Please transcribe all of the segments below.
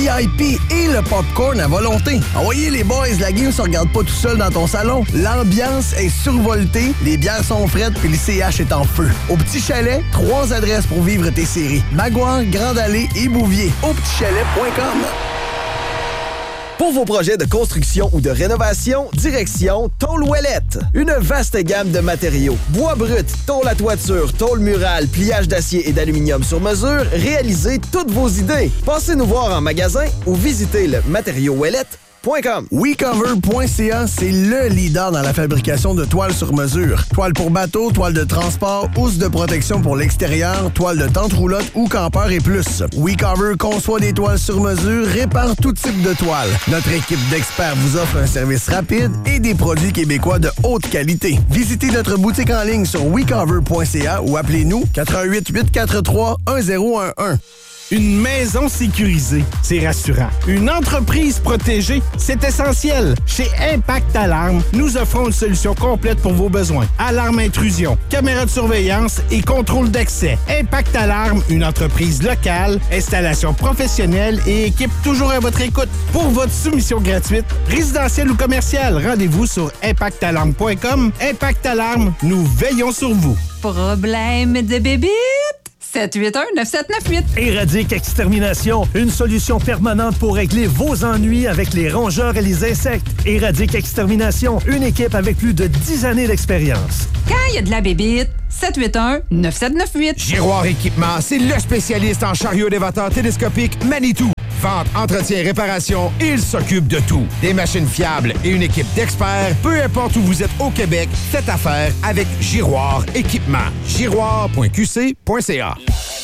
VIP et le popcorn à volonté. Envoyez les boys, la game se regarde pas tout seul dans ton salon. L'ambiance est survoltée, les bières sont frettes puis le CH est en feu. Au Petit Chalet, 3 adresses pour vivre tes séries. Magouin, Grande Allée et Bouvier. Aupetitchalet.com. Pour vos projets de construction ou de rénovation, direction Tôle Ouellette. Une vaste gamme de matériaux. Bois brut, tôle à toiture, tôle murale, pliage d'acier et d'aluminium sur mesure, réalisez toutes vos idées. Passez nous voir en magasin ou visitez le matériauxouellette.com. WeCover.ca, c'est le leader dans la fabrication de toiles sur mesure. Toiles pour bateau, toiles de transport, housse de protection pour l'extérieur, toiles de tente roulotte ou campeur et plus. WeCover conçoit des toiles sur mesure, répare tout type de toiles. Notre équipe d'experts vous offre un service rapide et des produits québécois de haute qualité. Visitez notre boutique en ligne sur WeCover.ca ou appelez-nous 88 843 1011. Une maison sécurisée, c'est rassurant. Une entreprise protégée, c'est essentiel. Chez Impact Alarme, nous offrons une solution complète pour vos besoins. Alarme intrusion, caméra de surveillance et contrôle d'accès. Impact Alarme, une entreprise locale, installation professionnelle et équipe toujours à votre écoute. Pour votre soumission gratuite, résidentielle ou commerciale, rendez-vous sur impactalarme.com. Impact Alarme, nous veillons sur vous. Problème de bébite? 781-9798. Éradique Extermination, une solution permanente pour régler vos ennuis avec les rongeurs et les insectes. Éradique Extermination, une équipe avec plus de 10 années d'expérience. Quand il y a de la bébite, 781-9798. Giroir Équipement, c'est le spécialiste en chariot élévateur télescopique Manitou. Vente, entretien, réparation, il s'occupe de tout. Des machines fiables et une équipe d'experts, peu importe où vous êtes au Québec, faites affaire avec Giroir Équipement. Giroir.qc.ca.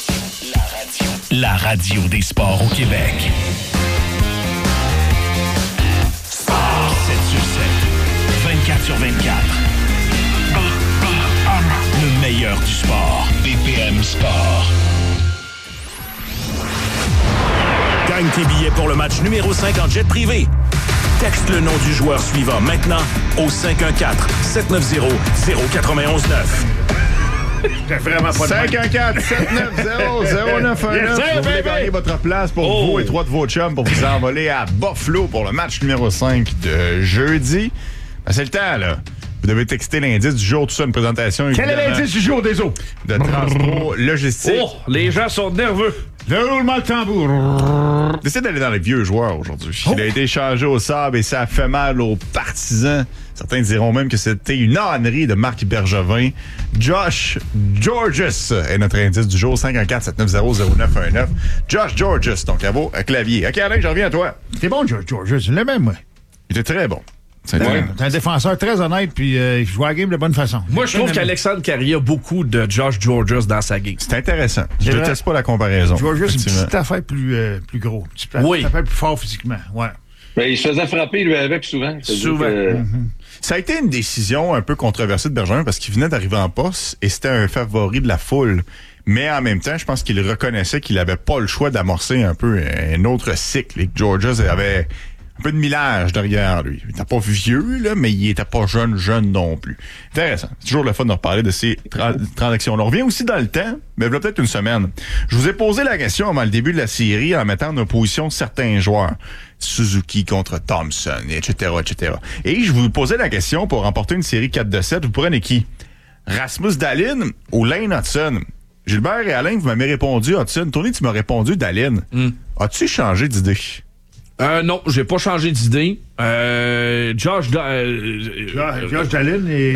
La radio des sports au Québec. Sport 7 sur 7, 24 sur 24. Le meilleur du sport. BPM Sport. Gagne tes billets pour le match numéro 5 en jet privé. Texte le nom du joueur suivant maintenant au 514-790-0919. J'ai vraiment pas de 514-790-0919. Vous voulez gagner votre place pour vous et 3 de vos chums pour vous envoler à Buffalo pour le match numéro 5 de jeudi. Ben, c'est le temps, là. Vous devez texter l'indice du jour, tout ça, une présentation. Quel est l'indice du jour des eaux? De Transport Logistique. Oh, les gens sont nerveux. Le roulement de tambour. J'essaie d'aller dans les vieux joueurs aujourd'hui. Il a été échangé au sable et ça a fait mal aux partisans. Certains diront même que c'était une ânerie de Marc Bergevin. Josh Georges est notre indice du jour, 514-790-0919. Josh Georges, donc à clavier. OK, Alain, je reviens à toi. C'est bon, Josh Georges, je l'aime même, moi. Il était très bon. C'est un défenseur très honnête, puis il joue la game de bonne façon. Moi, je trouve qu'Alexandre Carrier a beaucoup de Josh Georges dans sa game. C'est intéressant. Je ne teste pas la comparaison. Georges, c'est une petite affaire plus gros. Une petite affaire plus fort physiquement. Ouais. Ben, il se faisait frapper, lui, avec souvent. Souvent. Ça a été une décision un peu controversée de Bergevin parce qu'il venait d'arriver en poste et c'était un favori de la foule. Mais en même temps, je pense qu'il reconnaissait qu'il n'avait pas le choix d'amorcer un peu un autre cycle et que Georges avait un peu de millage derrière lui. Il n'était pas vieux, là, mais il était pas jeune non plus. Intéressant. C'est toujours le fun de reparler de ces transactions-là. On revient aussi dans le temps, mais il y a peut-être une semaine. Je vous ai posé la question avant le début de la série en mettant en opposition certains joueurs. Suzuki contre Thompson, etc., etc. Et je vous posais la question pour remporter une série 4-7, vous prenez qui? Rasmus Dahlin ou Lane Hudson? Gilbert et Alain, vous m'avez répondu Hudson. Tony, tu m'as répondu Dahlin. As-tu changé d'idée? Non, j'ai pas changé d'idée. Josh Dahlin et...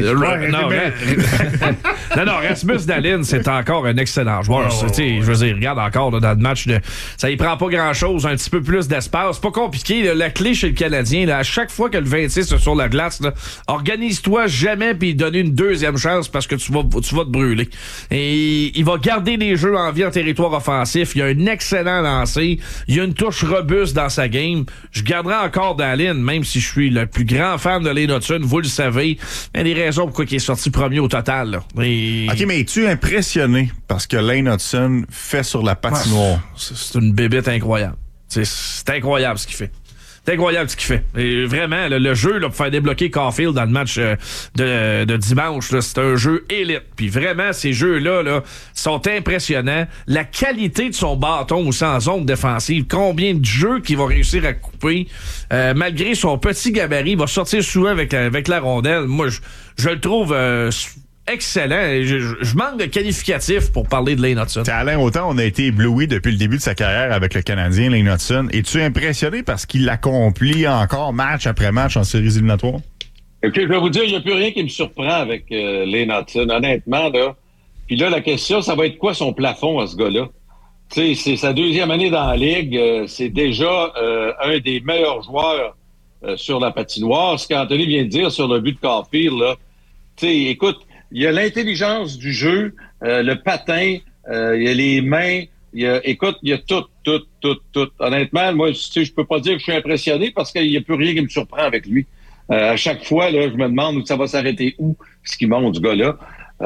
non, Rasmus Dahlin, c'est encore un excellent joueur. Je veux dire, regarde encore là, dans le match, ça y prend pas grand-chose, un petit peu plus d'espace. C'est pas compliqué. Là, la clé chez le Canadien, là, à chaque fois que le 26 est sur la glace, là, organise-toi jamais puis donner une deuxième chance parce que tu vas te brûler. Et il va garder les jeux en vie en territoire offensif. Il a un excellent lancer. Il a une touche robuste dans sa game. Je garderai encore Dahlin, même si je suis le plus grand fan de Lane Hudson, vous le savez. Il y a des raisons pourquoi il est sorti premier au total. Là. Et... OK, mais es-tu impressionné parce que Lane Hudson fait sur la patinoire? C'est une bébête incroyable. C'est incroyable ce qu'il fait. C'est incroyable ce qu'il fait. Et vraiment, le jeu là, pour faire débloquer Caulfield dans le match de dimanche, là, c'est un jeu élite. Puis vraiment, ces jeux-là là, sont impressionnants. La qualité de son bâton aussi en zone défensive, combien de jeux qu'il va réussir à couper, malgré son petit gabarit, il va sortir souvent avec la rondelle. Moi, je le trouve excellent. Je manque de qualificatifs pour parler de Lane Hutson. Alain, autant on a été ébloui depuis le début de sa carrière avec le Canadien, Lane Hutson. Es-tu impressionné parce qu'il l'accomplit encore match après match en séries éliminatoires? Okay, je vais vous dire, il n'y a plus rien qui me surprend avec Lane Hutson, honnêtement. Là. Puis là, la question, ça va être quoi son plafond à ce gars-là? Tu sais, c'est sa 2e année dans la Ligue. C'est déjà un des meilleurs joueurs sur la patinoire. Ce qu'Anthony vient de dire sur le but de Caulfield, là, tu sais, écoute, il y a l'intelligence du jeu, le patin, il y a les mains, il y a tout. Honnêtement, moi, je peux pas dire que je suis impressionné parce qu'il n'y a plus rien qui me surprend avec lui. À chaque fois, là, je me demande où ça va s'arrêter, où ce qui monte, ce gars-là.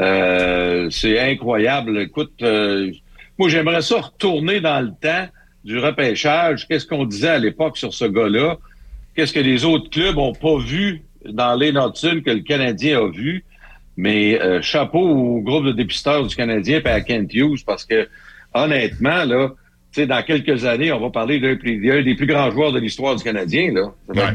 C'est incroyable. Écoute, moi, j'aimerais ça retourner dans le temps du repêchage. Qu'est-ce qu'on disait à l'époque sur ce gars-là? Qu'est-ce que les autres clubs ont pas vu dans Lane Hutson que le Canadien a vu? Mais chapeau au groupe de dépisteurs du Canadien et à Kent Hughes parce que, honnêtement, là, tu sais, dans quelques années, on va parler d'un des plus grands joueurs de l'histoire du Canadien, là.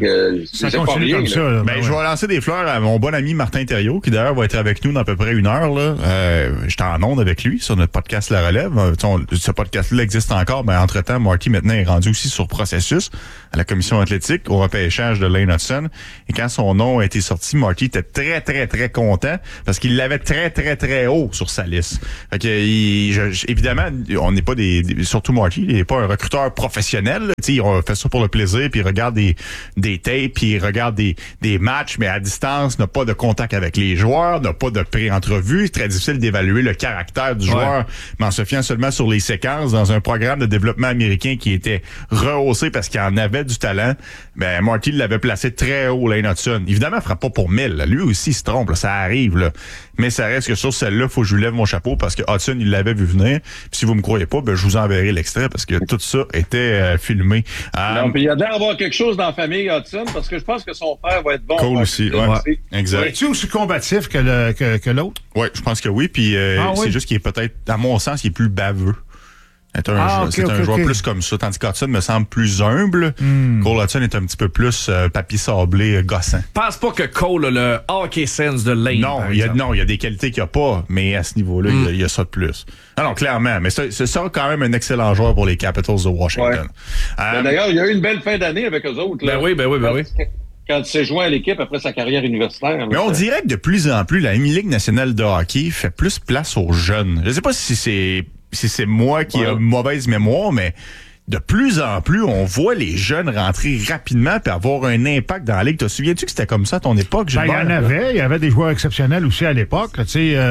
Ça continue comme ça, là. Je vais lancer des fleurs à mon bon ami Martin Thériault, qui d'ailleurs va être avec nous dans à peu près 1 heure, là. J'étais en onde avec lui sur notre podcast La Relève. Ce podcast-là existe encore, mais entre-temps, Marty maintenant est rendu aussi sur processus à la commission athlétique au repêchage de Lane Hutson. Et quand son nom a été sorti, Marty était très, très, très content parce qu'il l'avait très, très, très haut sur sa liste. Fait que, évidemment, on n'est pas surtout Marty, il n'est pas un recruteur professionnel. Il fait ça pour le plaisir, puis il regarde des tapes, puis il regarde des matchs, mais à distance, n'a pas de contact avec les joueurs, n'a pas de pré-entrevue. C'est très difficile d'évaluer le caractère du joueur, mais en se fiant seulement sur les séquences dans un programme de développement américain qui était rehaussé parce qu'il en avait du talent. Ben, Marty l'avait placé très haut, Lane Hutson. Évidemment, il fera pas pour 1000. Là. Lui aussi, il se trompe, là, ça arrive. Là. Mais ça reste que sur celle-là, faut que je lui lève mon chapeau parce que Hutson, il l'avait vu venir. Puis si vous me croyez pas, ben, je vous enverrai l'extrait parce que tout ça était filmé. Non, puis il y a d'avoir quelque chose dans la famille Hutson parce que je pense que son père va être bon. Cool aussi, ouais. Exact. Es-tu aussi combatif que l'autre? Oui, je pense que oui. Puis c'est juste qu'il est peut-être, à mon sens, il est plus baveux. C'est un joueur plus comme ça, tandis qu'Hutson me semble plus humble. Cole Hutson est un petit peu plus papier sablé, gossant. Pense pas que Cole a le hockey sense de Lane. Il y a des qualités qu'il n'y a pas, mais à ce niveau-là, il y a ça de plus. Non, clairement, mais c'est ça quand même un excellent joueur pour les Capitals de Washington. Ouais. D'ailleurs, il y a eu une belle fin d'année avec eux autres. Là. Ben oui. Quand il s'est joint à l'équipe après sa carrière universitaire. Mais on dirait que de plus en plus, la Ligue nationale de hockey fait plus place aux jeunes. Je sais pas si c'est moi qui ai une mauvaise mémoire, mais de plus en plus, on voit les jeunes rentrer rapidement et avoir un impact dans la Ligue. Te souviens-tu que c'était comme ça à ton époque, Gilbert? Il y avait des joueurs exceptionnels aussi à l'époque. Moi,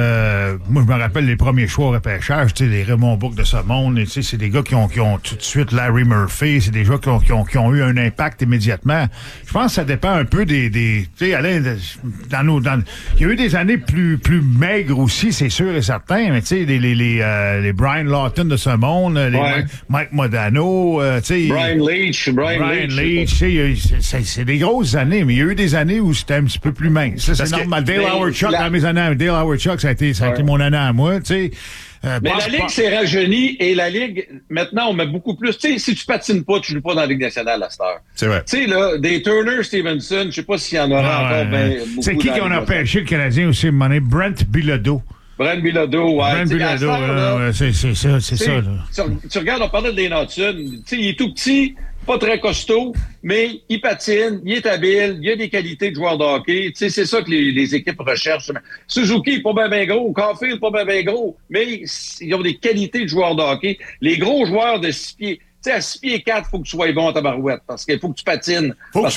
je me rappelle les premiers choix au repêchage, les Raymond Bourque de ce monde. C'est des gars qui ont tout de suite Larry Murphy. C'est des gars qui ont eu un impact immédiatement. Je pense que ça dépend un peu des Alain, il y a eu des années plus maigres aussi, c'est sûr et certain. Mais les Brian Lawton de ce monde, les Mike Modano, Brian Leach, c'est des grosses années, mais il y a eu des années où c'était un petit peu plus mince. Ça, c'est normal. Dale Howard Chuck, dans mes années, Dale Howard Chuck, ça a été mon année à moi, mais la Ligue s'est rajeunie et la Ligue, maintenant, on met beaucoup plus. Tu sais, si tu patines pas, tu joues pas dans la Ligue nationale à cette heure. C'est vrai. Tu sais, là, des Turner Stevenson, je sais pas s'il y en aura encore beaucoup. C'est qui qu'on a pêché le Canadien aussi, Brent Bilodeau. Brent Bilodeau, c'est ça. Là. Tu regardes, on parlait de Lane Hutson. Il est tout petit, pas très costaud, mais il patine, il est habile, il a des qualités de joueur de hockey. C'est ça que les équipes recherchent. Suzuki, pas bien gros. Caulfield, pas bien gros. Mais ils ont des qualités de joueur de hockey. Les gros joueurs de 6 pieds, à 6 pieds 4, il faut que tu sois bon à ta barouette parce qu'il faut que tu patines.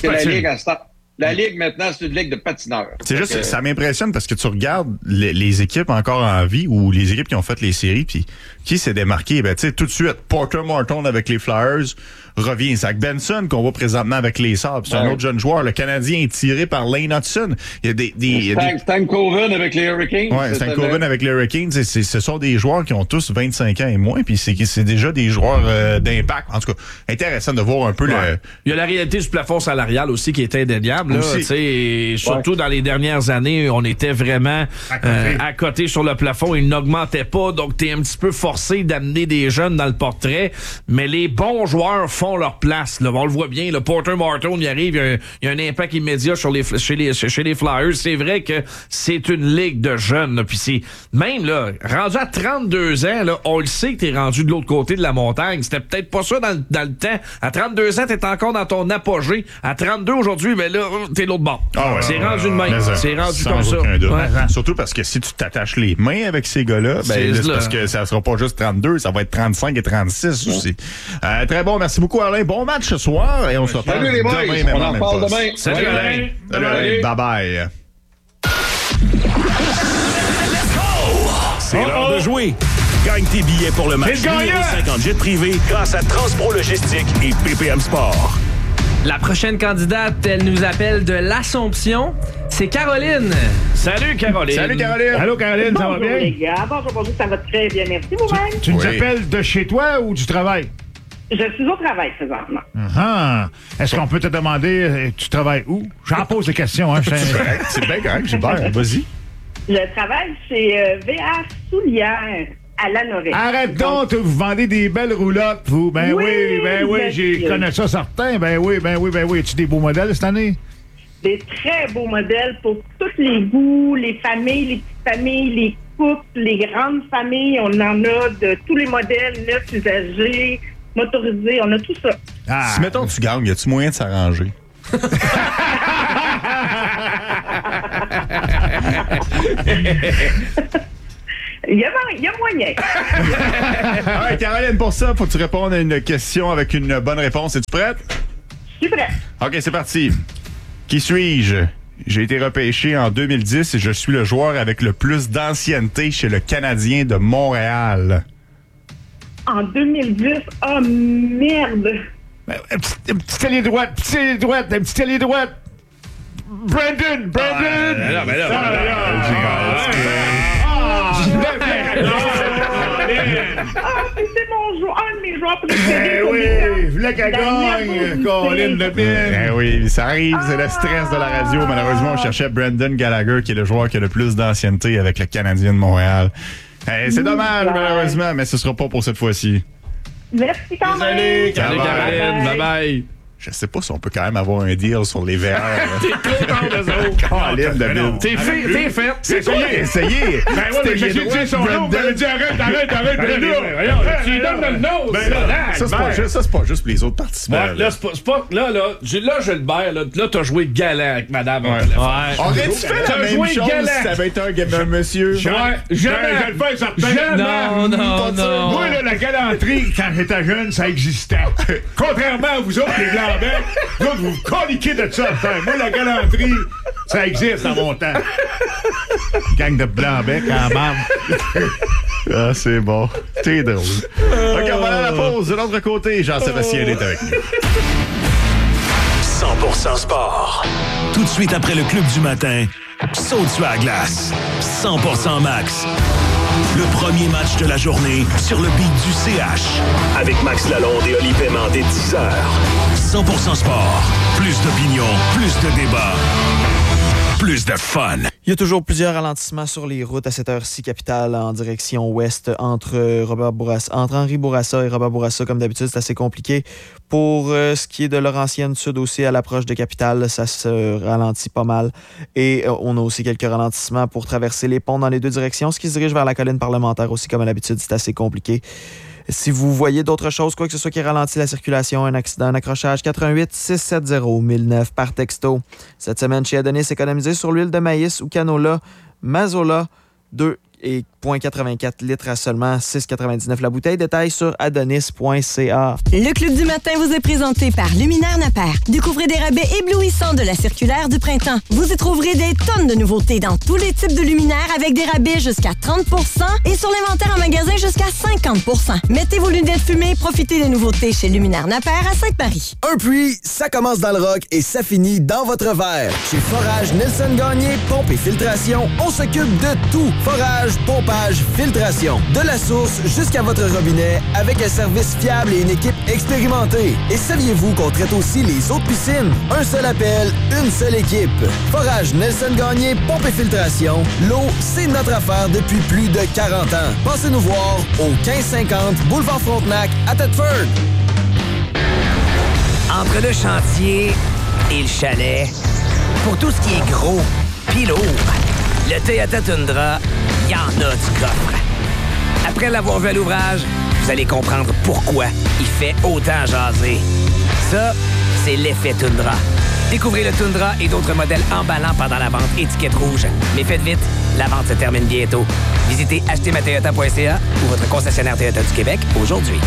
La Ligue, maintenant, c'est une ligue de patineurs. C'est juste, ça m'impressionne parce que tu regardes les équipes encore en vie ou les équipes qui ont fait les séries, puis qui s'est démarqué, tout de suite, Porter Martin avec les Flyers, revient. Zach Benson, qu'on voit présentement avec les Sabres, c'est un autre jeune joueur. Le Canadien est tiré par Lane Hudson. Il y a Stan Coven avec les Hurricanes. Oui, Stan Coven avec les Hurricanes. Ce sont des joueurs qui ont tous 25 ans et moins, puis c'est déjà des joueurs d'impact. En tout cas, intéressant de voir un peu le... Il y a la réalité du plafond salarial aussi qui est indéniable. Là, surtout dans les dernières années, on était vraiment à côté sur le plafond. Il n'augmentait pas, donc tu es un petit peu forcé d'amener des jeunes dans le portrait. Mais les bons joueurs font leur place. Là. On le voit bien. Le Porter Martin, il arrive, il y a un impact immédiat chez les Flyers. C'est vrai que c'est une ligue de jeunes. Là. Puis c'est même là, rendu à 32 ans, là, on le sait que t'es rendu de l'autre côté de la montagne. C'était peut-être pas ça dans le temps. À 32 ans, t'es encore dans ton apogée. À 32 aujourd'hui, mais là, t'es l'autre bord. C'est rendu de même. C'est rendu comme ça. Surtout parce que si tu t'attaches les mains avec ces gars-là, c'est parce que ça sera pas juste 32, ça va être 35 et 36 aussi. Très bon, merci beaucoup Alain. Bon match ce soir et on se reparle les boys. demain. On en reparle demain. Salut Alain. Salut Alain. Bye bye. C'est l'heure de jouer. Gagne tes billets pour le match numéro 50 jet privé grâce à Transpro Logistique et PPM Sport. La prochaine candidate, elle nous appelle de l'Assomption. C'est Caroline. Salut Caroline. Salut Caroline. Allô Caroline, ça va bien? Bonjour les gars. Bonjour, ça va très bien. Merci vous-même. Tu nous appelles de chez toi ou du travail? Je suis au travail présentement. Est-ce qu'on peut te demander, tu travailles où? J'en pose des questions. Hein, c'est bien correct, Gilbert. Vas-y. Je travaille chez VR Soulière à Lanoret. Arrête donc, vous vendez des belles roulottes, vous. Ben oui, je connais ça certain. Ben oui. As-tu des beaux modèles cette année? Des très beaux modèles pour tous les goûts, les familles, les petites familles, les couples, les grandes familles. On en a de tous les modèles, neufs, usagés, motorisés. On a tout ça. Si, mettons, tu gagnes, y a-tu moyen de s'arranger? Il y a moyen. Ouais, Caroline, pour ça, faut que tu répondes à une question avec une bonne réponse. Es-tu prête? Je suis prête. OK, c'est parti. Qui suis-je? J'ai été repêché en 2010 et je suis le joueur avec le plus d'ancienneté chez le Canadien de Montréal. En 2010? Oh, merde! Un petit ailier droite, un petit ailier droite. Brandon! C'est un de mes joueurs préférés. Oui, la gagne, Colin Lebin. Oui, ça arrive, c'est le stress de la radio. Malheureusement, on cherchait Brendan Gallagher, qui est le joueur qui a le plus d'ancienneté avec le Canadien de Montréal. C'est dommage, malheureusement, mais ce sera pas pour cette fois-ci. Merci quand même. Salut Caroline, bye-bye. Je sais pas si on peut quand même avoir un deal sur les VR. T'es trop dans les autres. Colin Lebin. T'es fait. C'est quoi? Essayez. Ben ouais, mais j'ai dit son nom. Ben dit arrête. Tu lui donnes le nom. Ça, c'est pas juste pour les autres participants. Là, c'est pas. Là, Gilbert, là, t'as joué galant avec madame. Aurais-tu fait la même chose si ça avait été un monsieur? Jamais. Je le fais certain. Non. Moi, là, la galanterie, quand j'étais jeune, ça existait. Contrairement à vous autres, les Blancs-Becs, vous autres, vous vous coliquez de ça. Moi, la galanterie, ça existe dans mon temps. Gang de Blancs-Becs en bande. Ah, c'est bon. T'es drôle. OK, on va aller à la pause. De l'autre côté, Jean-Sébastien est avec nous. 100% sport. Tout de suite après le club du matin, saute sur la glace. 100% max. Le premier match de la journée sur le beat du CH. Avec Max Lalonde et Oli Paiement dès 10h. 100% sport. Plus d'opinion, plus de débat. Plus de fun. Il y a toujours plusieurs ralentissements sur les routes à cette heure-ci capitale en direction ouest entre Henri Bourassa et Robert Bourassa. Comme d'habitude, c'est assez compliqué. Pour ce qui est de Laurentienne Sud aussi, à l'approche de Capitale, ça se ralentit pas mal. Et on a aussi quelques ralentissements pour traverser les ponts dans les deux directions. Ce qui se dirige vers la colline parlementaire aussi, comme à l'habitude, c'est assez compliqué. Si vous voyez d'autres choses, quoi que ce soit qui ralentit la circulation, un accident, un accrochage, 88-670-1009 par texto. Cette semaine, chez Adonis, économisez sur l'huile de maïs ou canola, Mazola 2 et 8,84 litres à seulement 6,99 la bouteille. Détail sur adonis.ca. Le Club du matin vous est présenté par Luminaire Napper. Découvrez des rabais éblouissants de la circulaire du printemps. Vous y trouverez des tonnes de nouveautés dans tous les types de luminaires avec des rabais jusqu'à 30 % et sur l'inventaire en magasin jusqu'à 50 %. Mettez vos lunettes fumées et profitez des nouveautés chez Luminaire Napper à Sainte-Marie. Un puits, ça commence dans le rock et ça finit dans votre verre. Chez Forage Nelson Gagné, pompe et filtration, on s'occupe de tout. Forage, pompage, filtration. De la source jusqu'à votre robinet avec un service fiable et une équipe expérimentée. Et saviez-vous qu'on traite aussi les autres piscines? Un seul appel, une seule équipe. Forage Nelson Gagné, pompe et filtration. L'eau, c'est notre affaire depuis plus de 40 ans. Passez nous voir au 1550 Boulevard Frontenac à Thetford. Entre le chantier et le chalet, pour tout ce qui est gros pis lourd, le Toyota Tundra, il y en a du coffre. Après l'avoir vu à l'ouvrage, vous allez comprendre pourquoi il fait autant jaser. Ça, c'est l'effet Tundra. Découvrez le Tundra et d'autres modèles emballants pendant la vente étiquette rouge. Mais faites vite, la vente se termine bientôt. Visitez achetermatoyota.ca ou votre concessionnaire Toyota du Québec aujourd'hui.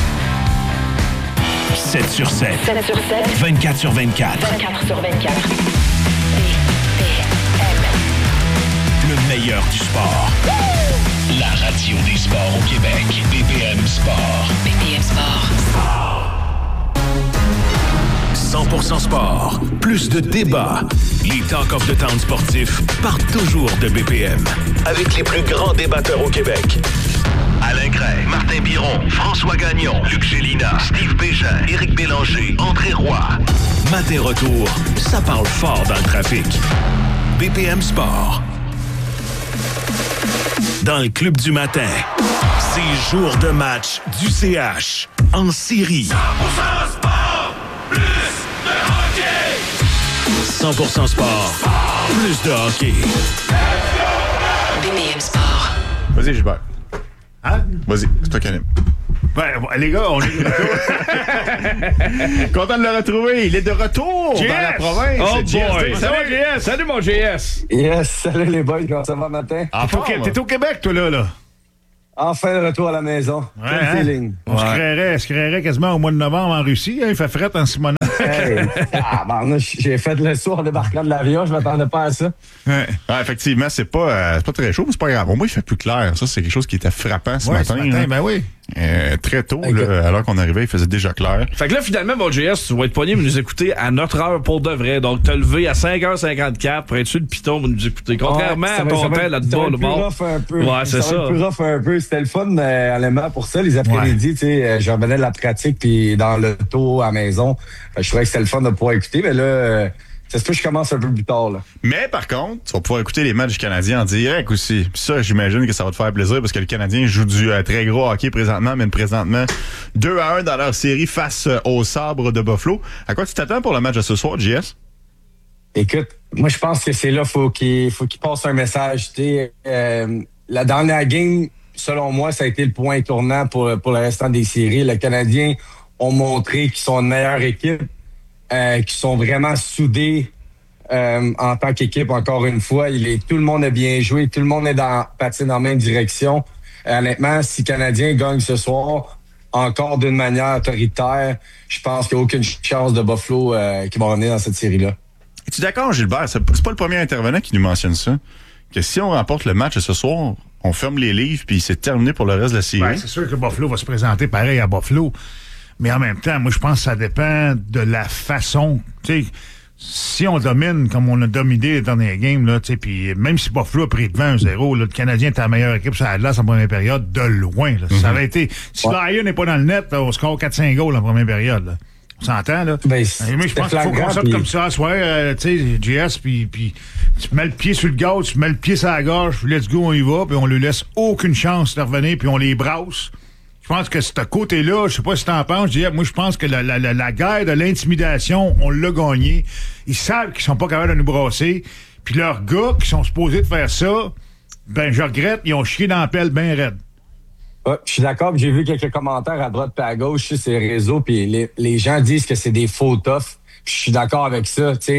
7 sur 7. 7 sur 7. 24 sur 24. 24 sur 24. Le meilleur du sport. La radio des sports au Québec. BPM Sport. BPM Sport. 100% sport. Plus de débats. Les Talk of the Town sportifs partent toujours de BPM. Avec les plus grands débatteurs au Québec. Alain Gray, Martin Biron, François Gagnon, Luc Gélina, Steve Bégin, Éric Bélanger, André Roy. Matin retour, ça parle fort dans le trafic. BPM Sport. Dans le club du matin, c'est jour de match du CH en série. 100% sport, plus de hockey. 100% sport, plus de hockey. BPM Sport. Vas-y, Gilbert. Hein? Vas-y, c'est toi qui anime. Ben, les gars, on est de retour. Content de le retrouver. Il est de retour JS! dans la province. Oh JS, boy! Salut JS! Salut mon JS! Yes, salut les boys, comment ça va matin? T'es au Québec, toi, là. Enfin de retour à la maison. Ouais, Quel feeling. On se créerait quasiment au mois de novembre en Russie. Hein, il fait fret en Simonac. Hey, j'ai fait le saut en débarquant de l'avion, je m'attendais pas à ça. Ouais, effectivement, c'est pas très chaud, mais c'est pas grave. Au moins, il fait plus clair. Ça, c'est quelque chose qui était frappant ce matin. Ben oui. Très tôt, là, alors qu'on arrivait, il faisait déjà clair. Fait que là, finalement, mon JS, tu vas être pogné de nous écouter à notre heure pour de vrai. Donc, te lever à 5h54 pour être sur le piton pour nous écouter. Contrairement à ton temps là-bas, le bord. Ouais, c'est ça. Ça va être plus rough un peu. C'était le fun, honnêtement, pour ça. Les après-midi, tu sais, je revenais de la pratique, puis dans l'auto, à la maison. Je trouvais que c'était le fun de pouvoir écouter, mais là, c'est ce que je commence un peu plus tard. Là. Mais par contre, tu vas pouvoir écouter les matchs du Canadien en direct aussi. Puis ça, j'imagine que ça va te faire plaisir parce que le Canadien joue du très gros hockey présentement, mène présentement 2-1 dans leur série face aux Sabres de Buffalo. À quoi tu t'attends pour le match de ce soir, JS? Écoute, moi, je pense que c'est là faut qu'il passe un message. La dernière game, selon moi, ça a été le point tournant pour le restant des séries. Les Canadiens ont montré qu'ils sont une meilleure équipe. Qui sont vraiment soudés en tant qu'équipe, encore une fois. Tout le monde a bien joué, tout le monde est patine dans la même direction. Honnêtement, si le Canadien gagne ce soir, encore d'une manière autoritaire, je pense qu'il n'y a aucune chance de Buffalo qui va revenir dans cette série-là. Es-tu d'accord, Gilbert? C'est pas le premier intervenant qui nous mentionne ça. Que si on remporte le match ce soir, on ferme les livres puis c'est terminé pour le reste de la série. Ouais, c'est sûr que Buffalo va se présenter pareil à Buffalo. Mais en même temps, moi, je pense que ça dépend de la façon. Tu sais, si on domine comme on a dominé les derniers games, là, tu sais, puis même si Buffalo a pris devant 1-0, là, le Canadien était la meilleure équipe sur la glace en première période, de loin. Là. Ça avait été. Si Lyon n'est pas dans le net, là, on score 4-5 goals en première période. Là. On s'entend, là? Mais je pense qu'il faut qu'on sorte comme ça, soit, tu sais, JS, puis tu mets le pied sur le gaz, tu mets le pied sur la gorge, puis let's go, on y va, puis on lui laisse aucune chance de revenir, puis on les brasse. Je pense que ce côté-là, je sais pas si t'en penses, moi je pense que la guerre de l'intimidation, on l'a gagné. Ils savent qu'ils sont pas capables de nous brasser. Puis leurs gars qui sont supposés de faire ça, ben je regrette, ils ont chié dans la pelle bien raide. Ouais, je suis d'accord, j'ai vu quelques commentaires à droite et à gauche sur ces réseaux, puis les gens disent que c'est des faux toughs. Je suis d'accord avec ça, tu sais.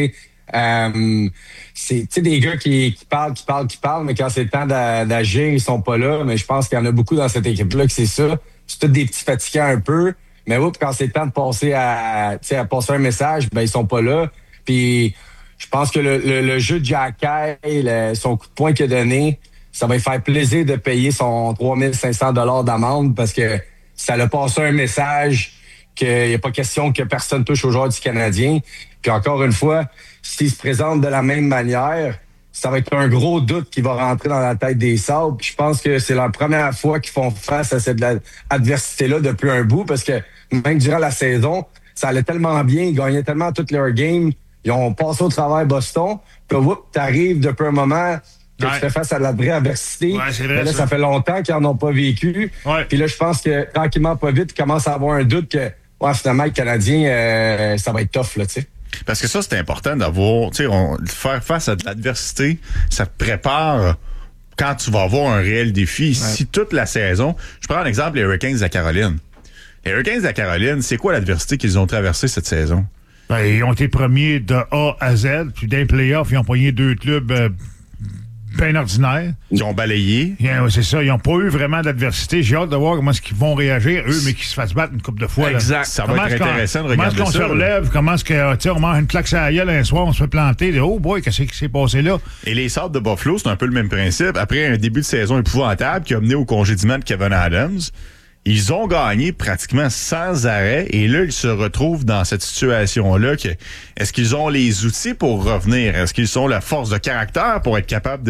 C'est des gars qui parlent, mais quand c'est le temps d'agir, ils sont pas là. Mais je pense qu'il y en a beaucoup dans cette équipe-là que c'est ça. C'est tous des petits fatigants un peu. Mais quand c'est le temps de passer à passer un message, ben ils sont pas là. Puis je pense que le jeu de Jacky, son coup de poing qu'il a donné, ça va lui faire plaisir de payer son 3500 $ d'amende parce que ça l'a passé un message qu'il n'y a pas question que personne touche aux joueurs du Canadien. Puis encore une fois, s'il se présente de la même manière, ça va être un gros doute qui va rentrer dans la tête des Sabres. Puis je pense que c'est la première fois qu'ils font face à cette adversité-là depuis un bout parce que même durant la saison, ça allait tellement bien, ils gagnaient tellement toutes leurs games, ils ont passé au travers Boston, puis t'arrives depuis un moment que tu fais face à la vraie adversité. Ouais, c'est vrai, là, ça fait longtemps qu'ils n'en ont pas vécu. Ouais. Puis là, je pense que tranquillement, pas vite, ils commencent à avoir un doute que finalement, le Canadien, ça va être tough, là, tu sais. Parce que ça, c'est important d'avoir, tu sais, faire face à de l'adversité, ça te prépare quand tu vas avoir un réel défi. Ouais. Si toute la saison, je prends un exemple, les Hurricanes de la Caroline. Les Hurricanes de la Caroline, c'est quoi l'adversité qu'ils ont traversée cette saison? Ben, ils ont été premiers de A à Z, puis d'un playoff, ils ont poigné 2 clubs bien ordinaires. Ils ont balayé. C'est ça, ils n'ont pas eu vraiment d'adversité. J'ai hâte de voir comment est-ce qu'ils vont réagir, eux, mais qu'ils se fassent battre une couple de fois. Exact. Là. Ça va être intéressant de regarder ça. Comment est-ce qu'on se relève? Comment est-ce que, on mange une claque sur la gueule un soir, on se fait planter. Oh boy, qu'est-ce qui s'est passé là? Et les Sabres de Buffalo, c'est un peu le même principe. Après un début de saison épouvantable qui a mené au congédiement de Kevin Adams, ils ont gagné pratiquement sans arrêt et là, ils se retrouvent dans cette situation-là. Est-ce qu'ils ont les outils pour revenir? Est-ce qu'ils ont la force de caractère pour être capables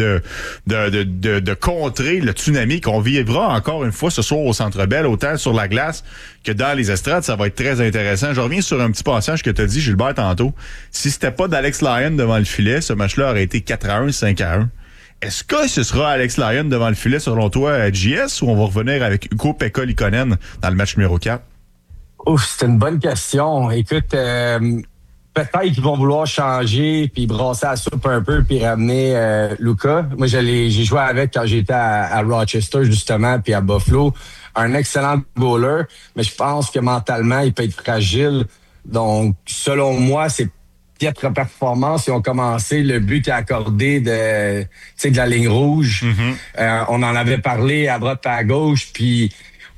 de contrer le tsunami qu'on vivra encore une fois ce soir au Centre Bell, autant sur la glace que dans les estrades? Ça va être très intéressant. Je reviens sur un petit passage que tu as dit, Gilbert, tantôt. Si c'était pas d'Alex Lyon devant le filet, ce match-là aurait été 4-1, 5-1. Est-ce que ce sera Alex Lyon devant le filet, selon toi, JS, ou on va revenir avec Ukko-Pekka Likonen dans le match numéro 4? C'est une bonne question. Écoute, peut-être qu'ils vont vouloir changer, puis brasser la soupe un peu, puis ramener Luka. Moi, j'ai joué avec quand j'étais à Rochester, justement, puis à Buffalo. Un excellent goaler, mais je pense que mentalement, il peut être fragile. Donc, selon moi, c'est piètre performance. Ils ont commencé, le but est accordé de la ligne rouge. Mm-hmm. On en avait parlé à droite et à gauche, puis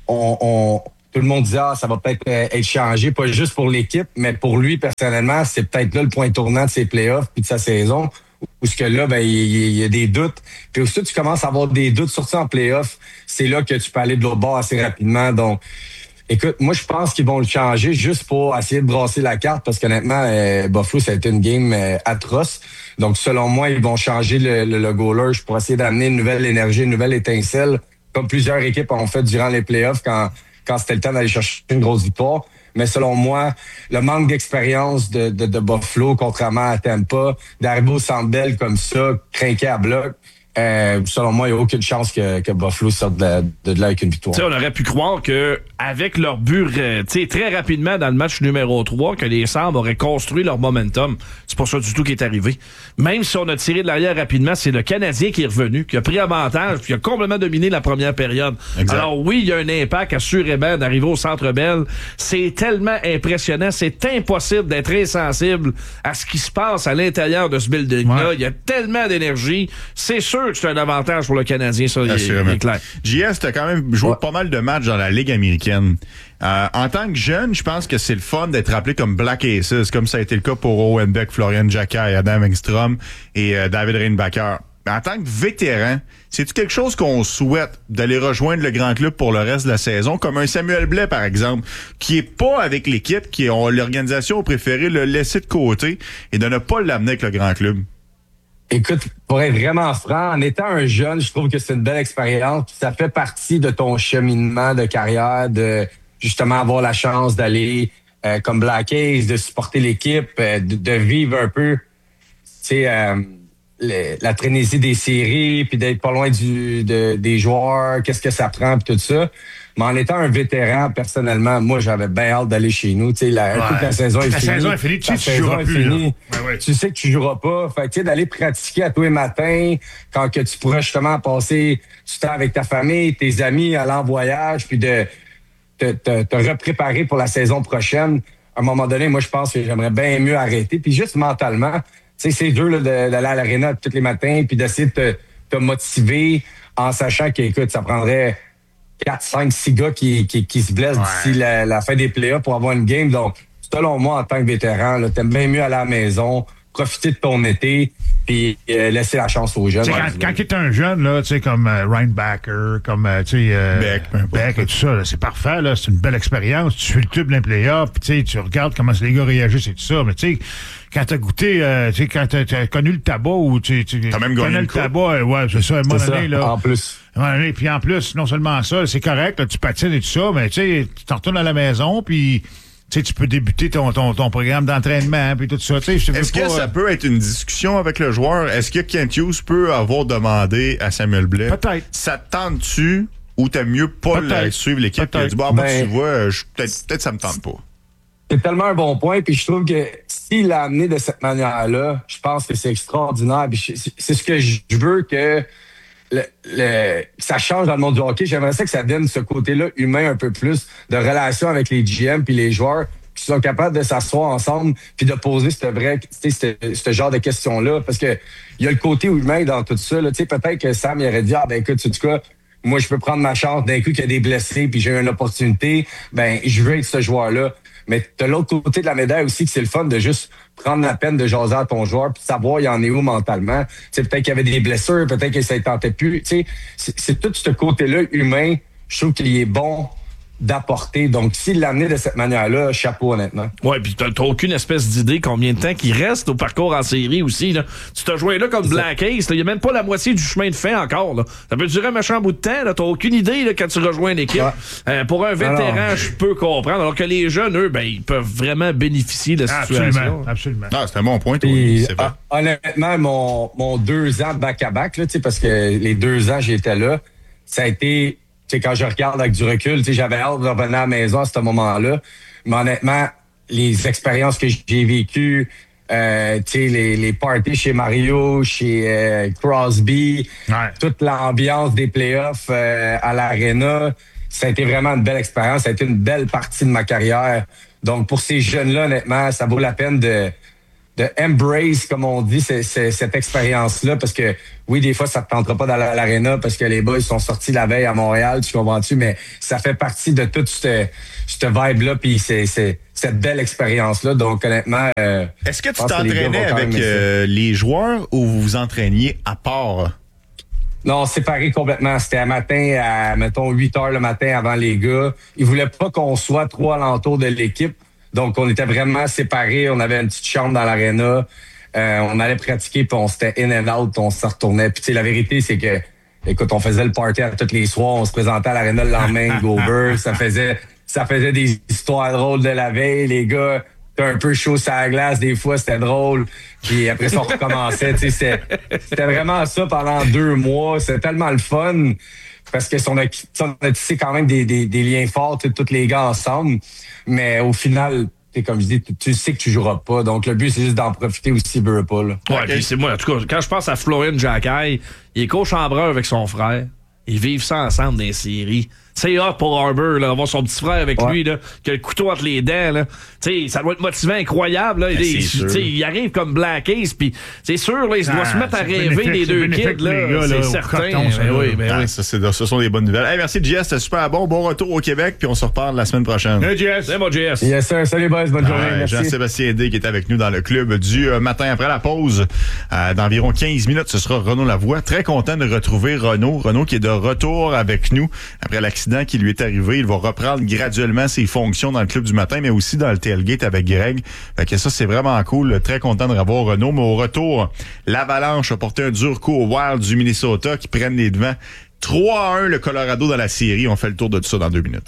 tout le monde disait ça va peut-être être changé, pas juste pour l'équipe, mais pour lui personnellement, c'est peut-être là le point tournant de ses playoffs puis de sa saison, où ce que là, il y a des doutes. Puis aussi, tu commences à avoir des doutes, surtout en playoffs, c'est là que tu peux aller de l'autre bord assez rapidement. Donc, écoute, moi, je pense qu'ils vont le changer juste pour essayer de brasser la carte parce qu'honnêtement, Buffalo, ça a été une game atroce. Donc, selon moi, ils vont changer le goaler pour essayer d'amener une nouvelle énergie, une nouvelle étincelle, comme plusieurs équipes ont fait durant les playoffs quand c'était le temps d'aller chercher une grosse victoire. Mais selon moi, le manque d'expérience de Buffalo, contrairement à Tampa, d'arriver au Centre Bell comme ça, crinqué à bloc, selon moi, il n'y a aucune chance que Buffalo sorte de là avec une victoire. T'sais, on aurait pu croire que avec leur but très rapidement dans le match numéro 3, que les Sabres auraient construit leur momentum. C'est pas ça du tout qui est arrivé. Même si on a tiré de l'arrière rapidement, c'est le Canadien qui est revenu, qui a pris avantage, puis qui a complètement dominé la première période. Exact. Alors oui, il y a un impact assurément d'arriver au Centre Bell. C'est tellement impressionnant, c'est impossible d'être insensible à ce qui se passe à l'intérieur de ce building-là. Ouais. Il y a tellement d'énergie. C'est sûr que c'est un avantage pour le Canadien, ça, il est clair. JS, t'as quand même joué pas mal de matchs dans la Ligue américaine. En tant que jeune, je pense que c'est le fun d'être appelé comme Black Aces, comme ça a été le cas pour Owen Beck, Florian Jacky, Adam Engstrom et David Reinbacher. En tant que vétéran, c'est-tu quelque chose qu'on souhaite d'aller rejoindre le grand club pour le reste de la saison, comme un Samuel Blais, par exemple, qui est pas avec l'équipe, qui ont l'organisation préféré le laisser de côté et de ne pas l'amener avec le grand club? Écoute, pour être vraiment franc, en étant un jeune, je trouve que c'est une belle expérience. Ça fait partie de ton cheminement de carrière, de justement avoir la chance d'aller comme Black Ace, de supporter l'équipe, de vivre un peu, la frénésie des séries, puis d'être pas loin des joueurs, qu'est-ce que ça prend, puis tout ça. Mais en étant un vétéran, personnellement, moi, j'avais bien hâte d'aller chez nous. Tu sais, toute la saison est finie. La saison est finie, tu sais que tu joueras plus. Tu sais que tu joueras pas. Fait que, tu sais, d'aller pratiquer à tous les matins, quand que tu pourrais justement passer du temps avec ta famille, tes amis, aller en voyage, puis de te repréparer pour la saison prochaine. À un moment donné, moi, je pense que j'aimerais bien mieux arrêter. Puis juste mentalement, c'est dur là, d'aller à l'aréna tous les matins puis d'essayer de te motiver en sachant qu'écoute, ça prendrait 4, 5, 6 gars qui se blessent d'ici la fin des playoffs pour avoir une game. Donc, selon moi, en tant que vétéran, là, t'aimes bien mieux aller à la maison, profiter de ton été, puis laisser la chance aux jeunes. Quand tu es un jeune, là, comme Ryan Backer, comme Beck et tout ça, là, c'est parfait, là, c'est une belle expérience. Tu fais le tube dans les playoffs, puis tu regardes comment les gars réagissent et tout ça. Mais tu sais, quand t'as goûté, quand t'as connu le tabac ou tu même connais le tabac, ouais, c'est ça, à un moment donné, là. En plus. Ouais, puis en plus, non seulement ça, c'est correct, là, tu patines et tout ça, mais tu t'en retournes à la maison, puis tu peux débuter ton programme d'entraînement puis tout ça. Est-ce que ça peut être une discussion avec le joueur? Est-ce que Kent Hughes peut avoir demandé à Samuel Blais? Peut-être. Ça te tente-tu ou t'aimes mieux pas suivre l'équipe? Tu dis, tu vois, peut-être ça me tente pas. C'est tellement un bon point, puis je trouve que s'il l'a amené de cette manière-là, je pense que c'est extraordinaire. Puis c'est ce que je veux que ça change dans le monde du hockey. J'aimerais ça que ça donne ce côté-là humain un peu plus, de relation avec les GM puis les joueurs qui sont capables de s'asseoir ensemble puis de poser ce genre de questions-là. Parce que il y a le côté humain dans tout ça. Là. Peut-être que Sam il aurait dit, écoute, tu sais, moi, je peux prendre ma chance d'un coup qu'il y a des blessés puis j'ai une opportunité. Ben, je veux être ce joueur-là. Mais de l'autre côté de la médaille aussi, que c'est le fun de juste prendre la peine de jaser à ton joueur puis savoir il en est où mentalement. Peut-être qu'il y avait des blessures, peut-être que ça ne tentait plus. C'est tout ce côté-là humain, je trouve qu'il est bon d'apporter. Donc, s'il l'a amené de cette manière-là, chapeau, honnêtement. Ouais, puis t'as aucune espèce d'idée combien de temps qu'il reste au parcours en série aussi. Là. Tu t'as joué là comme Black Ace, il n'y a même pas la moitié du chemin de fait encore. Là. Ça peut durer un méchant bout de temps. T'as aucune idée là, quand tu rejoins une équipe. Pour un vétéran, je peux comprendre. Alors que les jeunes, eux, ils peuvent vraiment bénéficier de la situation. Absolument. C'est un bon point. Honnêtement, mon 2 ans back-à-back, là, parce que les 2 ans j'étais là, ça a été... quand je regarde avec du recul, j'avais hâte de revenir à la maison à ce moment-là. Mais honnêtement, les expériences que j'ai vécues, les parties chez Mario, chez Crosby, toute l'ambiance des playoffs à l'Arena, ça a été vraiment une belle expérience. Ça a été une belle partie de ma carrière. Donc, pour ces jeunes-là, honnêtement, ça vaut la peine de embrace, comme on dit, cette expérience-là, parce que oui, des fois, ça te tentera pas d'aller à l'aréna parce que les boys sont sortis la veille à Montréal, tu comprends-tu, mais ça fait partie de toute cette vibe-là, puis c'est cette belle expérience-là. Donc, honnêtement... Est-ce que tu t'entraînais avec les joueurs ou vous vous entraîniez à part? Non, séparé complètement. C'était à matin, à, mettons, 8 heures le matin avant les gars. Ils voulaient pas qu'on soit trop alentour de l'équipe. Donc, on était vraiment séparés. On avait une petite chambre dans l'aréna. On allait pratiquer, puis on s'était in and out, on se retournait. Puis, tu sais, la vérité, c'est que, écoute, on faisait le party à tous les soirs. On se présentait à l'aréna le lendemain, Gober. Ça faisait des histoires drôles de la veille. Les gars, c'était un peu chaud sur la glace. Des fois, c'était drôle. Puis après ça, on recommençait. Tu sais, c'était vraiment ça pendant 2 mois. C'était tellement le fun. Parce que on a tissé quand même des liens forts, tous les gars ensemble. Mais au final, comme je dis, tu sais que tu joueras pas. Donc, le but, c'est juste d'en profiter aussi, veut pas. Là. Ouais, puis c'est moi, en tout cas, quand je pense à Florian Jacquet, il est co-chambreur avec son frère. Ils vivent ça ensemble dans les séries. C'est hot pour Harbour, là, avoir son petit frère avec lui, là, qui a le couteau entre les dents. Là. T'sais, ça doit être motivant, incroyable. Là. Il arrive comme Black Ace, puis c'est sûr, là, il doit se mettre à rêver les deux kids. Là, c'est certain. Ce sont des bonnes nouvelles. Hey, merci, JS, c'était super bon. Bon retour au Québec, puis on se reparle la semaine prochaine. Hey, JS. C'est bon, JS. Yes, sir. Salut, boys. Bonne journée. Merci. Jean-Sébastien D qui est avec nous dans le club du matin après la pause. D'environ 15 minutes, ce sera Renaud Lavoie. Très content de retrouver Renaud. Renaud qui est de retour avec nous après l'accident qui lui est arrivé. Il va reprendre graduellement ses fonctions dans le club du matin, mais aussi dans le tailgate avec Greg. Fait que ça, c'est vraiment cool. Très content de revoir Renaud. Mais au retour, l'Avalanche a porté un dur coup au Wild du Minnesota qui prennent les devants. 3-1 le Colorado dans la série. On fait le tour de tout ça dans 2 minutes.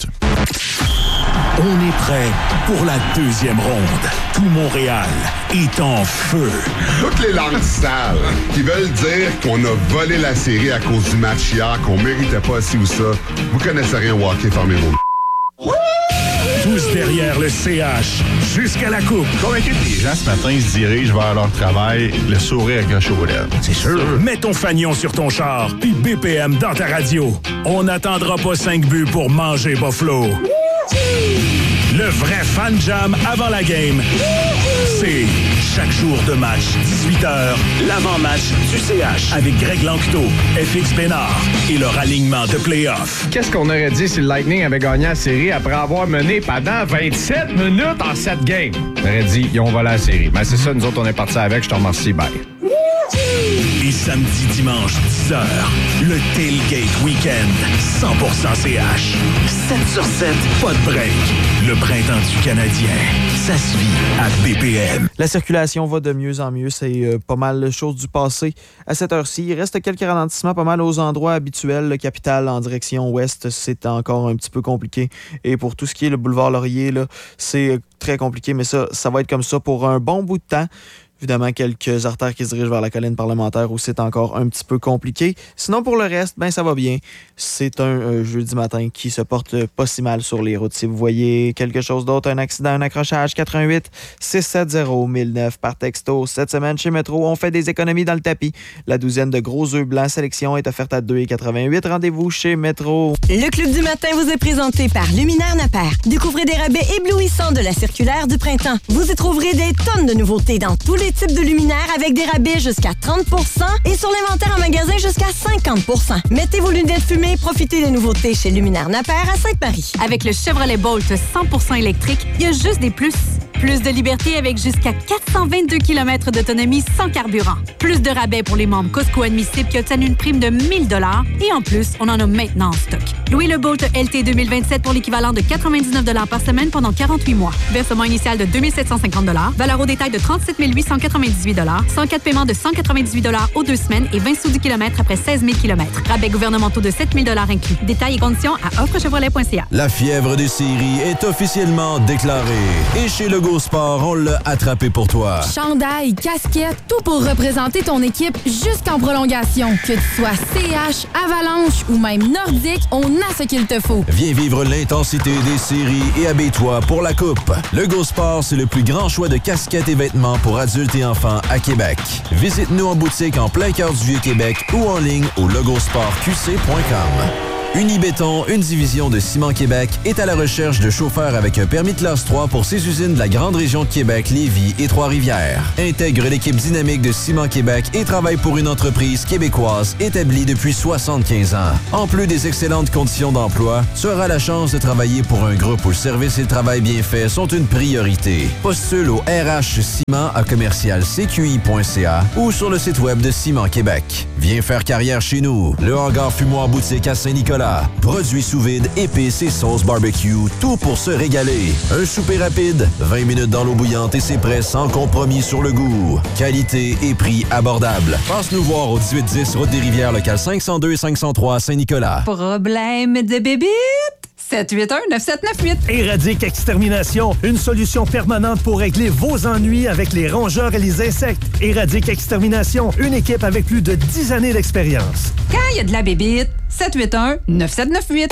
On est prêt pour la deuxième ronde. Tout Montréal est en feu. Toutes les langues sales qui veulent dire qu'on a volé la série à cause du match hier, qu'on méritait pas ci ou ça. Vous connaissez rien au hockey, fermez vos... Tous derrière le CH, jusqu'à la coupe. Convaincu que les gens ce matin se dirigent vers leur travail, le sourire accroché aux lèvres. C'est sûr. Mets ton fanion sur ton char, puis BPM dans ta radio. On n'attendra pas 5 buts pour manger Buffalo. Le vrai fan jam avant la game, c'est Chaque jour de match, 18h, l'avant-match du CH avec Greg Lanctot, FX Bénard et leur alignement de play-off. Qu'est-ce qu'on aurait dit si le Lightning avait gagné la série après avoir mené pendant 27 minutes en 7 games? On aurait dit, ils ont volé la série. Mais c'est ça, nous autres, on est partis avec. Je te remercie. Bye. Et samedi, dimanche, 10h, le Tailgate Weekend, 100% CH. 7 sur 7, pas de break. Le printemps du Canadien, ça se vit à BPM. La circulation va de mieux en mieux. C'est pas mal de choses du passé à cette heure-ci. Il reste quelques ralentissements pas mal aux endroits habituels. Le Capitale en direction ouest, c'est encore un petit peu compliqué. Et pour tout ce qui est le boulevard Laurier, là, c'est très compliqué. Mais ça va être comme ça pour un bon bout de temps. Évidemment, quelques artères qui se dirigent vers la colline parlementaire où c'est encore un petit peu compliqué. Sinon, pour le reste, ben ça va bien. C'est un jeudi matin qui se porte pas si mal sur les routes. Si vous voyez quelque chose d'autre, un accident, un accrochage, 88-670-1009 par texto. Cette semaine, chez Métro, on fait des économies dans le tapis. La douzaine de gros œufs blancs sélection est offerte à 2,88. Rendez-vous chez Métro. Le Club du matin vous est présenté par Luminaire Napper. Découvrez des rabais éblouissants de la circulaire du printemps. Vous y trouverez des tonnes de nouveautés dans tous les types de luminaires avec des rabais jusqu'à 30 % et sur l'inventaire en magasin jusqu'à 50 %. Mettez vos lunettes fumées, profitez des nouveautés chez Luminaire Napper à Sainte-Marie. Avec le Chevrolet Bolt 100% électrique, il y a juste des plus. Plus de liberté avec jusqu'à 422 km d'autonomie sans carburant. Plus de rabais pour les membres Costco admissibles qui obtiennent une prime de 1 000 $ et en plus, on en a maintenant en stock. Louez le Bolt LT 2027 pour l'équivalent de 99 $ par semaine pendant 48 mois. Versement initial de 2 750 $, valeur au détail de 37 898 $, sans cas de paiement de 198 $ aux 2 semaines et 20 sous du kilomètre après 16 000 km. Rabais gouvernementaux de 7 000 $ inclus. Détails et conditions à offrechevrolet.ca. La fièvre des séries est officiellement déclarée. Et chez Lego Sport, on l'a attrapé pour toi. Chandail, casquette, tout pour représenter ton équipe jusqu'en prolongation. Que tu sois CH, Avalanche ou même Nordique, on a ce qu'il te faut. Viens vivre l'intensité des séries et habille-toi pour la coupe. Lego Sport, c'est le plus grand choix de casquettes et vêtements pour adultes et enfants à Québec. Visite-nous en boutique en plein cœur du Vieux-Québec ou en ligne au logosportqc.com. Unibéton, une division de Ciment Québec, est à la recherche de chauffeurs avec un permis de classe 3 pour ses usines de la grande région de Québec, Lévis et Trois-Rivières. Intègre l'équipe dynamique de Ciment Québec et travaille pour une entreprise québécoise établie depuis 75 ans. En plus des excellentes conditions d'emploi, tu auras la chance de travailler pour un groupe où le service et le travail bien fait sont une priorité. Postule au RH Ciment à commercialcqi.ca ou sur le site web de Ciment Québec. Viens faire carrière chez nous. Le hangar fumoir boutique à Saint-Nicolas. Produits sous vide, épices et sauces barbecue, tout pour se régaler. Un souper rapide, 20 minutes dans l'eau bouillante et c'est prêt sans compromis sur le goût. Qualité et prix abordables. Passe nous voir au 1810 Route des Rivières, local 502 et 503 à Saint-Nicolas. Problème de bébite? 781-9798. Éradique Extermination, une solution permanente pour régler vos ennuis avec les rongeurs et les insectes. Éradique Extermination, une équipe avec plus de 10 années d'expérience. Quand il y a de la bébite, 781-9798.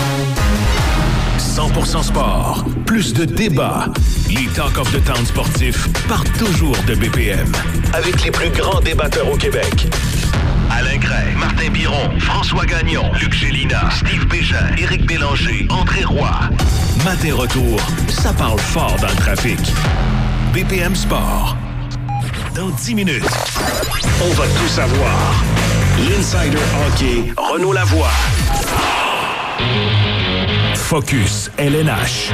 100% sport, plus de débats. Les Talk of the Town sportifs partent toujours de BPM. Avec les plus grands débatteurs au Québec. Alain Gray, Martin Biron, François Gagnon, Luc Gélina, Steve Bégin, Éric Bélanger, André Roy. Matin retour, ça parle fort dans le trafic. BPM Sport. Dans 10 minutes, on va tout savoir. L'Insider Hockey, Renaud Lavoie. Focus, LNH.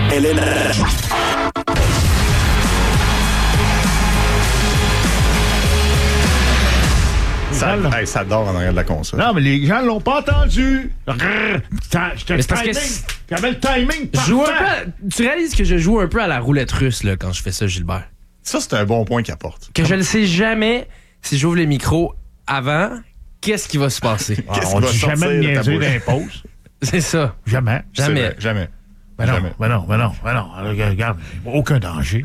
Ça dort en arrière de la console. Non, mais les gens l'ont pas entendu. J'avais le timing parfait. Tu réalises que je joue un peu à la roulette russe là, quand je fais ça, Gilbert? Ça, c'est un bon point qu'il apporte. Que je ne sais jamais si j'ouvre les micros avant, qu'est-ce qui va se passer? On dit jamais de niaiser d'impose. C'est ça. Jamais. Jamais. Ben non. Regarde, aucun danger.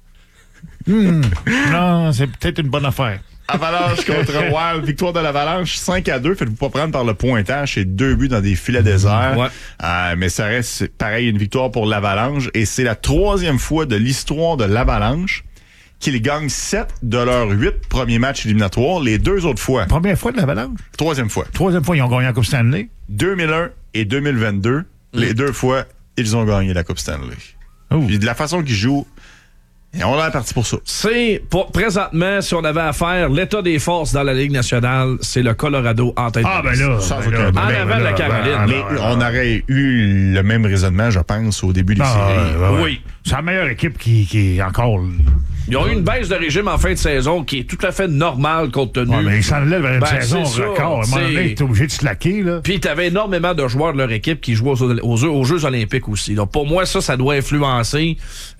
Non, c'est peut-être une bonne affaire. Avalanche contre Wild. Victoire de l'Avalanche 5-2. Faites-vous pas prendre par le pointage. C'est 2 buts dans des filets déserts. Ouais. Mais ça reste pareil, une victoire pour l'Avalanche. Et c'est la 3e fois de l'histoire de l'Avalanche qu'ils gagnent 7 de leurs 8 premiers matchs éliminatoires. Les 2 autres fois. Première fois de l'Avalanche? 3e fois. 3e fois, ils ont gagné la Coupe Stanley? 2001 et 2022. Les 2 fois, ils ont gagné la Coupe Stanley. Puis de la façon qu'ils jouent, Et on est parti pour ça. Présentement, si on avait à faire l'état des forces dans la Ligue nationale, c'est le Colorado en tête. Ah, ben là. En avant de la Caroline. On aurait eu le même raisonnement, je pense, au début des séries. Oui. C'est la meilleure équipe qui est encore... Ils ont eu une baisse de régime en fin de saison qui est tout à fait normale compte tenu. Ouais, mais ils s'enlèvent vers une saison record. À un moment donné, t'es obligé de se laquer, là. Puis t'avais énormément de joueurs de leur équipe qui jouaient aux Jeux olympiques aussi. Donc pour moi, ça doit influencer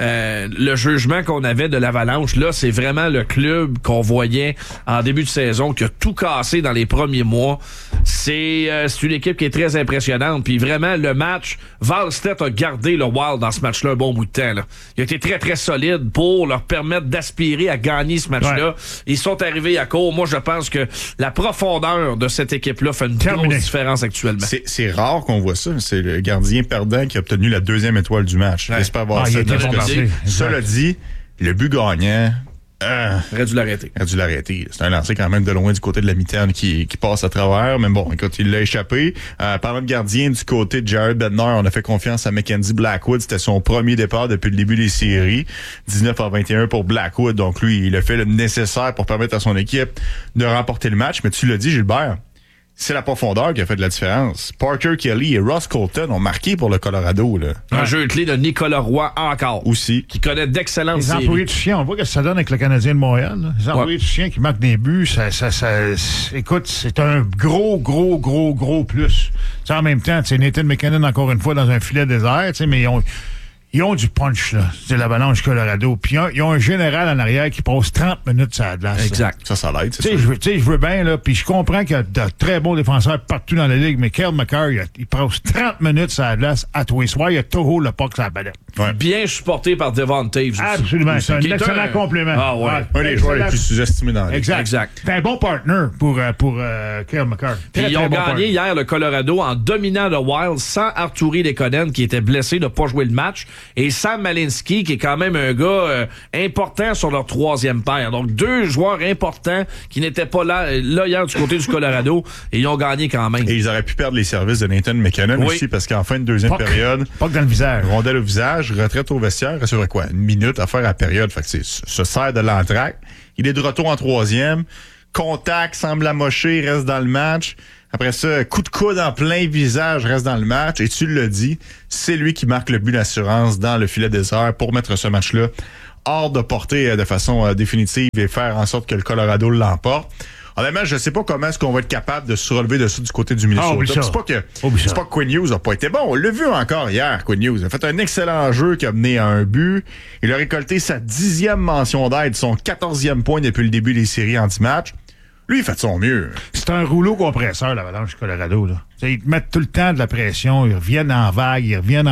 le jugement qu'on avait de l'Avalanche. Là, c'est vraiment le club qu'on voyait en début de saison qui a tout cassé dans les premiers mois. C'est une équipe qui est très impressionnante. Puis vraiment, le match, Wallstedt a gardé le Wild dans ce match-là un bon bout de temps. Là. Il a été très, très solide pour leur permettre d'aspirer à gagner ce match-là. Ouais. Ils sont arrivés à court. Moi, je pense que la profondeur de cette équipe-là fait une grosse différence actuellement. C'est rare qu'on voit ça. C'est le gardien perdant qui a obtenu la 2e étoile du match. Ouais. J'espère voir ça. Cela dit, le but gagnant... aurait dû l'arrêter. C'est un lancé quand même de loin du côté de la mitaine qui passe à travers. Mais bon, écoute, il l'a échappé. Parlant de gardien, du côté de Jared Bednar, on a fait confiance à Mackenzie Blackwood. C'était son premier départ depuis le début des séries. 19-21 pour Blackwood. Donc lui, il a fait le nécessaire pour permettre à son équipe de remporter le match. Mais tu l'as dit, Gilbert, c'est la profondeur qui a fait de la différence. Parker Kelly et Ross Colton ont marqué pour le Colorado. Là. Un jeu clé de Nicolas Roy encore. Aussi. Qui connaît d'excellentes séries. Les employés du chien, on voit que ça donne avec le Canadien de Montréal. Là. Les employés du chien qui marquent des buts, écoute, c'est un gros plus. T'sais, en même temps, Nathan McKinnon, encore une fois, dans un filet désert, mais ils ont du punch, là. C'est l'Avalanche Colorado. Puis ils ont un général en arrière qui passe 30 minutes sur la glace. Exact. Ça l'aide, c'est ça. Je veux bien, là. Puis je comprends qu'il y a de très bons défenseurs partout dans la Ligue, mais Cale Makar, il passe 30 minutes sur la glace à tous les soirs. Il y a toujours le puck sur la palette. Ouais. Bien supporté par Devon Taves aussi. Absolument. C'est un excellent complément. Ah ouais. Un des joueurs les plus sous-estimés dans la Ligue. Exact. C'est un bon partner pour Cale Makar. Puis ils ont gagné hier le Colorado en dominant le Wild sans Arturi Lekonen qui était blessé de ne pas jouer le match. Et Sam Malinski, qui est quand même un gars important sur leur 3e paire. Donc, 2 joueurs importants qui n'étaient pas là hier du côté du Colorado, et ils ont gagné quand même. Et ils auraient pu perdre les services de Nathan McKinnon aussi, parce qu'en fin de 2e période... Pas que dans le visage. Rondelle au visage, retraite au vestiaire, il reste quoi? 1 minute à faire à la période. Fait que se sert de l'entraque. Il est de retour en 3e. Contact, semble amoché, reste dans le match. Après ça, coup de coude en plein visage, reste dans le match. Et tu l'as dit, c'est lui qui marque le but d'assurance dans le filet désert pour mettre ce match-là hors de portée de façon définitive et faire en sorte que le Colorado l'emporte. Honnêtement, je ne sais pas comment est-ce qu'on va être capable de se relever dessus du côté du Minnesota. C'est pas que Quinn Hughes n'a pas été bon. On l'a vu encore hier, Quinn Hughes. Il a fait un excellent jeu qui a mené à un but. Il a récolté sa 10e mention d'aide, son 14e point depuis le début des séries en 10 matchs. Lui, il fait de son mieux. C'est un rouleau compresseur, l'Avalanche Colorado. Là. Ils te mettent tout le temps de la pression. Ils reviennent en vague.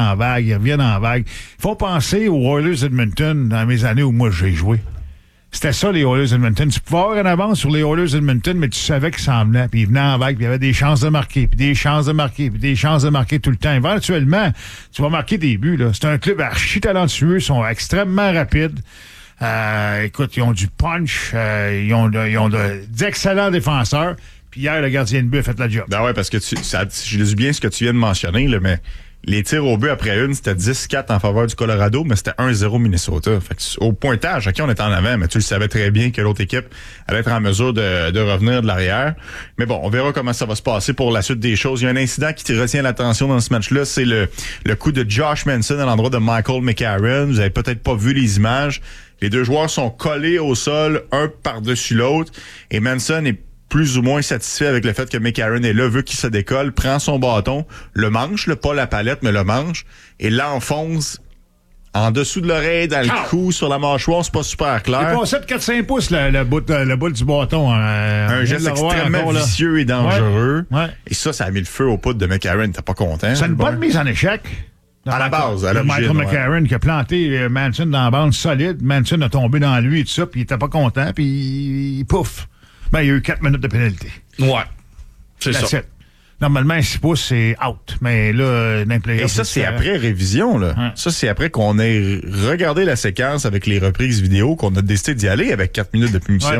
Il faut penser aux Oilers Edmonton dans mes années où moi, j'ai joué. C'était ça, les Oilers Edmonton. Tu pouvais avoir en avance sur les Oilers Edmonton, mais tu savais qu'ils s'en venaient. Puis ils venaient en vague, puis il y avait des chances de marquer, puis des chances de marquer, puis des chances de marquer tout le temps. Éventuellement, tu vas marquer des buts. Là. C'est un club archi talentueux. Ils sont extrêmement rapides. Écoute, ils ont du punch, ils ont d'excellents défenseurs. Puis hier, le gardien de but a fait la job. Ben ouais, parce que je lis bien ce que tu viens de mentionner, là, mais les tirs au but après une, c'était 10-4 en faveur du Colorado, mais c'était 1-0 Minnesota. Fait que au pointage, OK, on est en avant, mais tu le savais très bien que l'autre équipe allait être en mesure de revenir de l'arrière. Mais bon, on verra comment ça va se passer pour la suite des choses. Il y a un incident qui retient l'attention dans ce match-là, c'est le coup de Josh Manson à l'endroit de Michael McCarron. Vous avez peut-être pas vu les images. Les 2 joueurs sont collés au sol, un par-dessus l'autre, et Manson est plus ou moins satisfait avec le fait que McCarron est là, veut qu'il se décolle, prend son bâton, le manche, pas la palette, mais le manche, et l'enfonce en dessous de l'oreille, dans le cou, sur la mâchoire, c'est pas super clair. Il passait de 4-5 pouces le bout du bâton. Un geste extrêmement vicieux et dangereux. Ouais. Et ça a mis le feu au poudre de McCarron. T'es pas content? C'est une bonne mise en échec. À la base, à Michael McCarron qui a planté Manson dans la bande solide. Manson a tombé dans lui et tout ça, puis il était pas content, puis pouf. Ben, il y a eu 4 minutes de pénalité. Ouais. C'est ça. Normalement, un 6 pouces, c'est out. Mais là, dans les playoffs, et ça, c'est après révision, là. Ouais. Ça, c'est après qu'on ait regardé la séquence avec les reprises vidéo qu'on a décidé d'y aller avec 4 minutes de punition. Ouais.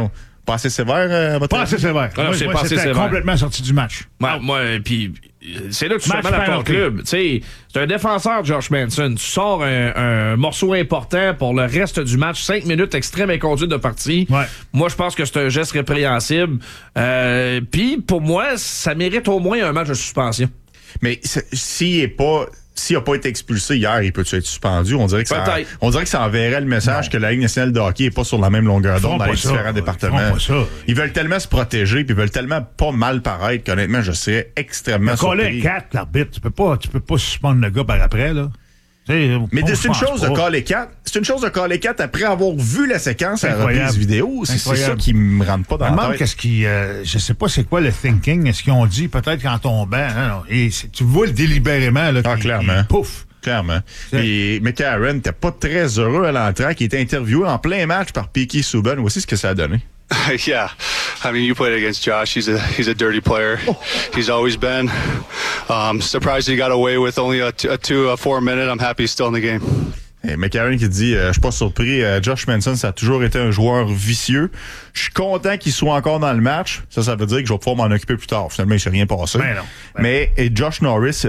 Pas assez sévère, à votre Pas avis? assez sévère. Non, c'est pas assez c'était sévère. complètement sorti du match. Moi, puis c'est là que tu fais Match mal à ton penalty. club. Tu sais, c'est un défenseur, Josh Manson. Tu sors un morceau important pour le reste du match. 5 minutes extrême inconduite de partie. Ouais. Moi, je pense que c'est un geste répréhensible. Puis, pour moi, ça mérite au moins un match de suspension. Mais s'il n'a pas été expulsé hier, il peut-tu être suspendu? On dirait que ça enverrait le message que la Ligue nationale de hockey n'est pas sur la même longueur d'onde dans les différents départements. Ils veulent tellement se protéger puis ils veulent tellement pas mal paraître qu'honnêtement, je serais extrêmement surpris. 4, l'arbitre. Tu peux pas suspendre le gars par après, là. Mais c'est une chose de caller 4. C'est une chose de caller 4 après avoir vu la séquence à la reprise vidéo. C'est ça qui me rentre pas dans la tête. Qu'est-ce qui, je sais pas c'est quoi le thinking. Est-ce qu'ils ont dit peut-être qu'en tombant, hein, et tu vois le délibérément là. Clairement. Pouf. Clairement. Et McCarron n'était pas très heureux à l'entrée, qui était interviewé en plein match par Piquet Subban. Voici ce que ça a donné. Yeah, I mean, you played against Josh. He's a dirty player. He's always been. Surprised he got away with only a 4 minute. I'm happy he's still in the game. Et McCarron qui dit, je suis pas surpris, Josh Manson, ça a toujours été un joueur vicieux. Je suis content qu'il soit encore dans le match. Ça veut dire que je vais pouvoir m'en occuper plus tard. Finalement, il s'est rien passé. Mais Josh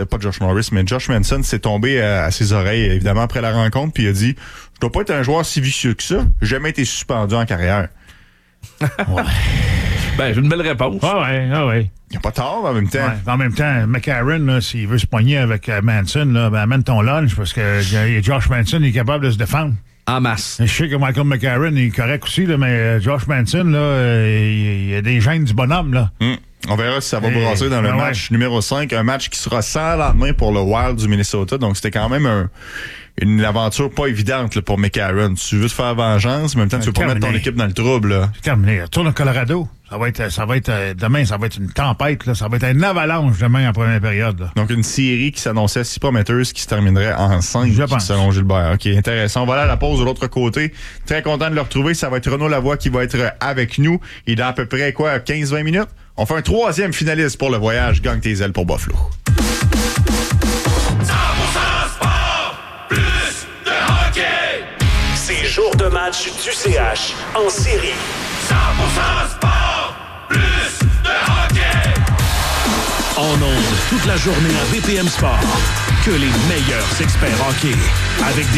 Manson s'est tombé à ses oreilles, évidemment, après la rencontre, puis il a dit, je dois pas être un joueur si vicieux que ça. J'ai jamais été suspendu en carrière. Ouais. Ben, j'ai une belle réponse. Ouais. Il n'y a pas tort en même temps. Ouais, en même temps, McCarron, s'il veut se poigner avec Manson, là, ben, amène ton lunch parce que Josh Manson est capable de se défendre. En masse. Je sais que Michael McCarron est correct aussi, là, mais Josh Manson, là, il y a des gènes du bonhomme. Là. On verra si ça va brasser dans le match numéro 5. Un match qui sera sans lendemain pour le Wild du Minnesota. Donc, c'était quand même une aventure pas évidente là, pour McCarron. Tu veux te faire vengeance, en même temps, tu veux pas mettre ton équipe dans le trouble. Là. C'est terminé. Retourne au Colorado. Demain, ça va être une tempête. Là. Ça va être une avalanche demain en première période. Là. Donc, une série qui s'annonçait si prometteuse qui se terminerait en 5 selon Gilbert. OK, intéressant. On va aller à la pause de l'autre côté. Très content de le retrouver. Ça va être Renaud Lavoie qui va être avec nous. Il est dans à peu près, 15-20 minutes? On fait un 3e finaliste pour le voyage Gagne tes ailes pour Buffalo. 100% sport, plus de hockey. C'est jour de match du CH en série. 100% sport, plus de hockey. En ondes toute la journée à BPM Sport. Que les meilleurs experts hockey. Avec des